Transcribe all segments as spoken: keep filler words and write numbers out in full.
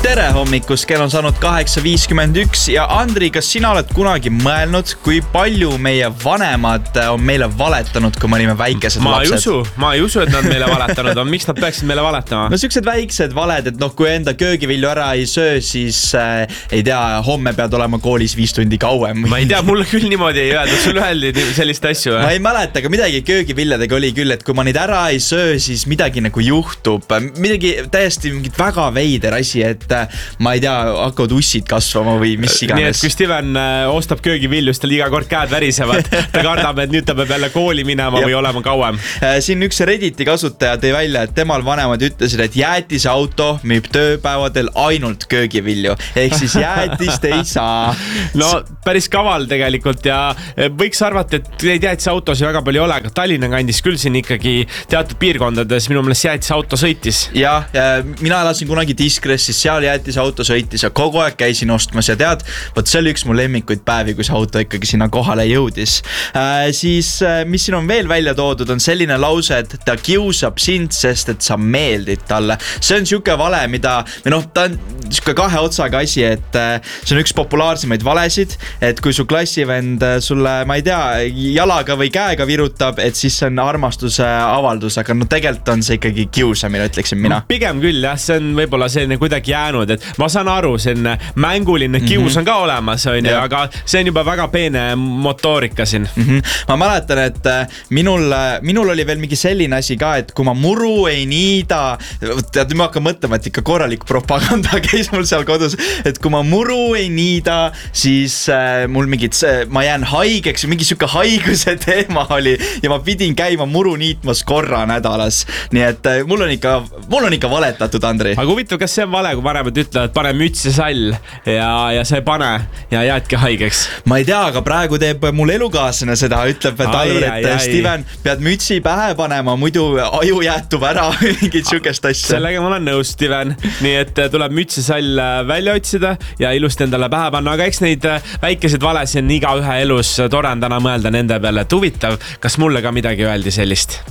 tere hommikust, kell on saanud kaheksa viiskümmend üks ja Andri, kas sina oled kunagi mõelnud, kui palju meie vanemad on meile valetanud, kui me olime väikesed ma lapsed? Ei usu, ma ei usu, et nad meile valetanud on. Miks nad peaksid meile valetama? No siuksed väiksed valed, et noh, kui enda köögivilju ära ei söö, siis äh, ei tea, homme pead olema koolis viis tundi kauem. Ma ei tea, mulle küll niimoodi ei öeldud, sul öeldi sellist asju. Ma ei mäleta, aga midagi köögiviljadega oli küll, et kui ma neid ära ei söö, siis midagi nagu juhtub. Midagi täiesti mingit väga veider asi, et ma ei tea, hakkavad ussid kasvama või mis iganes. Nii et kui Steven ostab köögivilju, siis tal iga kord käed värisevad. Ta kardab, et nüüd ta peab jälle kooli minema või olema kauem. Siin üks Redditi kasutaja tõi välja, et temal vanemad ütlesid, et jäätise auto müüb tööpäevadel ainult köögivilju. Ehk siis jäätist ei saa. No päris kaval tegelikult ja võiks arvata, et neid jäätise autosi väga palju ei ole, aga Tallinna kandis küll siin ikkagi teatud piirkondades minu meelest jäätise auto sõitis. Ja, mina elasin kunagi Diskres, siis seal jäätis auto sõitis ja kogu aeg käisin ostmas ja tead, võt see oli üks mu lemmikuid päevi, kui see auto ikkagi sinna kohale jõudis. Äh, siis, mis siin on veel välja toodud, on selline lause, et ta kiusab sind, sest et sa meeldid talle. See on siuke vale, mida, või noh, ta on siuke kahe otsaga asi, et see on üks populaarsemaid valesid, et kui su klassivend sulle, ma ei tea, jalaga või käega virutab, et siis see on armastuse avaldus, aga no tegelikult on see ikkagi kiusamine, ütleksin mina. Pigem küll, jah, see on võib-olla selline kuidagi jäänud, et ma saan aru, selline mänguline kius on ka olemas, on ju, aga see on juba väga peene motoorika siin. Mm-hmm. Ma mäletan, et minul, minul oli veel mingi selline asi ka, et kui ma muru ei niida, tead, ma hakkan mõtlema, et ikka korralik propaganda käis mul seal kodus, et kui ma muru ei niida, siis äh, mul mingid, ma jään haigeks, mingi siuke haiguse teema oli ja ma pidin käima muru niitmas korra nädalas. Nii et äh, mul on ikka, mul on ikka valetatud, Andri. Aga huvitav, kas see on vale, kui vanemad ütlevad, pane müts ja sall ja, ja sa ei pane ja jäädki haigeks? Ma ei tea, aga praegu teeb mul elukaaslane seda, ütleb, et Alvar, et ai, Steven, pead mütsi pähe panema, muidu aju jäätub ära mingid siukest asja. Sellega ma olen nõus, Steven. Nii et tuleb müts ja sall välja otsida ja ilusti endale pähe panna, aga eks neid väikeseid valesi on iga ühe elus tore on täna mõelda nende peale, et huvitav, kas mulle ka midagi öeldi sellist?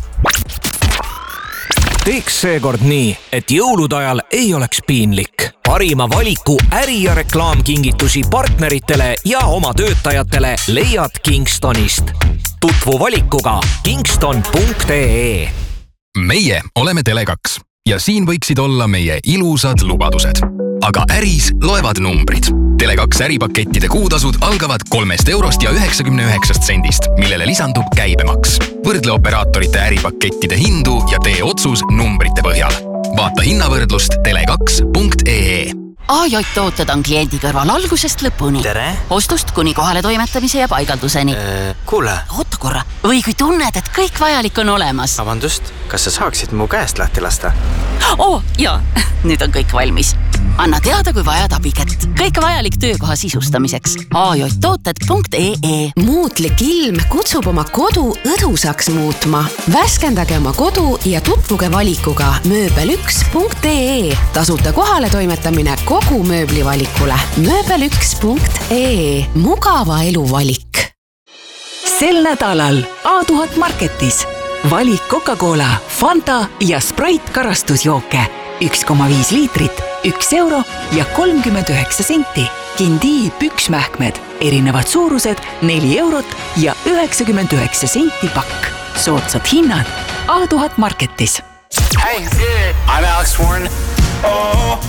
Teeks seekord nii, et jõulude ajal ei oleks piinlik. Parima valiku äri- ja reklaamkingitusi partneritele ja oma töötajatele leiad Kingstonist. Tutvu valikuga kingston punkt ee. Meie oleme Tele kaks ja siin võiksid olla meie ilusad lubadused. Aga äris loevad numbrid. Tele kaks äripakettide kuutasud algavad kolmest eurost ja üheksakümne üheksast sendist, millele lisandub käibemaks. Võrdle operaatorite äripakettide hindu ja tee otsus numbrite põhjal. Vaata hinnavõrdlust tele kaks punkt ee. A J tooted on kliendi kõrval algusest lõpuni. Tere! Ostust kuni kohale toimetamise ja paigalduseni. Äh, kuule! Oota korra. Või kui tunned, et kõik vajalik on olemas. Vabandust, kas sa saaksid mu käest lahti lasta? Oh, jaa. Nüüd on kõik valmis. Anna teada, kui vajad abikett. Kõik vajalik töökoha sisustamiseks. A J tooted punkt ee. Muutlik ilm kutsub oma kodu õdusaks muutma. Värskendage oma kodu ja tutvuge valikuga mööbel üks punkt ee. Tasuta kohale toimetamine kogu mööblivalikule. mööbel üks punkt ee. Mugava elu valik. Sel nädalal A tuhat Marketis. Valik Coca-Cola, Fanta ja Sprite karastusjooke. üks koma viis liitrit, üks euro ja kolmkümmend üheksa senti. Kindi püksmähkmed, erinevad suurused, neli eurot ja üheksakümmend üheksa senti pakk. Soodsad hinnad A tuhat Marketis. Hey, I'm Alex Warren. Oh.